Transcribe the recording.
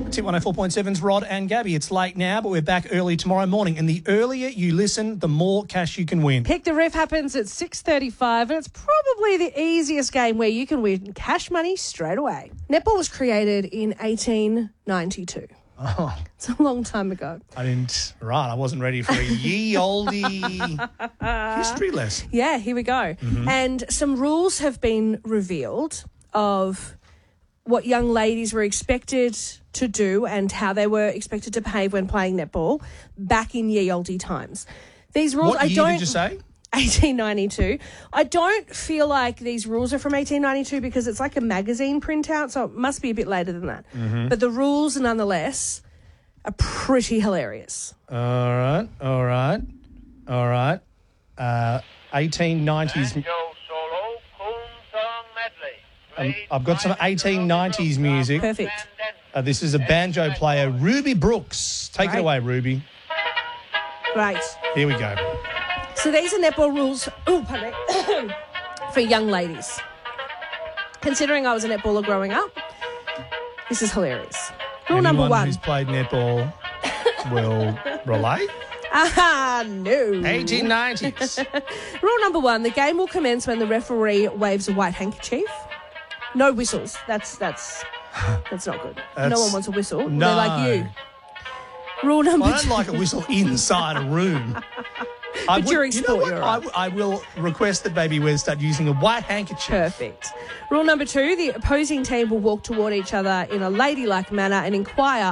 Tip 104.7's Rod and Gabby. It's late now, but we're back early tomorrow morning. And the earlier you listen, the more cash you can win. Pick the Ref happens at 6:35, and it's probably the easiest game where you can win cash money straight away. Netball was created in 1892. Oh, It's a long time ago. I wasn't ready for a ye olde history lesson. Yeah, here we go. And some rules have been revealed of what young ladies were expected to do and how they were expected to behave when playing netball back in ye olde times. These rules, What year did you say? 1892. I don't feel like these rules are from 1892 because it's like a magazine printout, so it must be a bit later than that. But the rules, nonetheless, are pretty hilarious. All right. 1890s. I've got some 1890s music. Perfect. This is a banjo player, Ruby Brooks. Take it Right. away, Ruby. Great. Here we go. So these are netball rules for young ladies. Considering I was a netballer growing up, this is hilarious. Rule number Anyone one. who's played netball will relate. No. 1890s. Rule number one, the game will commence when the referee waves a white handkerchief. No whistles. That's not good. No one wants a whistle. No. They're like you. Rule number I don't two. like a whistle inside a room. during sport, you're all right. I will request that Baby Wes start using a white handkerchief. Perfect. Rule number two, the opposing team will walk toward each other in a ladylike manner and inquire